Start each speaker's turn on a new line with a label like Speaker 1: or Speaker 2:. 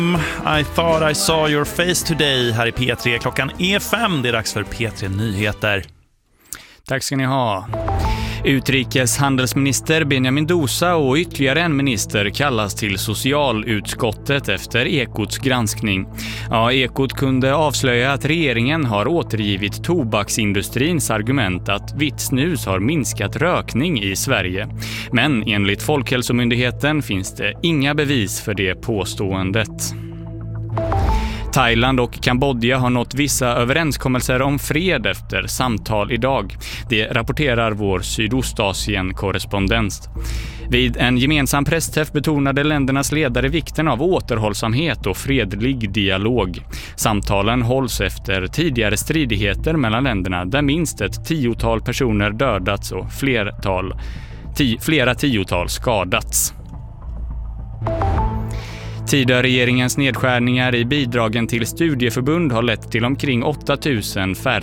Speaker 1: I thought I saw your face today här i P3. Klockan är 5, det är dags för P3 Nyheter.
Speaker 2: Tack ska ni ha. Utrikeshandelsminister Benjamin Dosa och ytterligare en minister kallas till socialutskottet efter Ekots granskning. Ja, Ekot kunde avslöja att regeringen har återgivit tobaksindustrins argument att vitt snus har minskat rökning i Sverige. Men enligt Folkhälsomyndigheten finns det inga bevis för det påståendet. Thailand och Kambodja har nått vissa överenskommelser om fred efter samtal idag. Det rapporterar vår Sydostasien-korrespondent. Vid en gemensam pressträff betonade ländernas ledare vikten av återhållsamhet och fredlig dialog. Samtalen hålls efter tidigare stridigheter mellan länderna där minst ett 10-tal personer dödats och flera tiotal skadats. Tidöregeringens nedskärningar i bidragen till studieförbund har lett till omkring 8 000 färre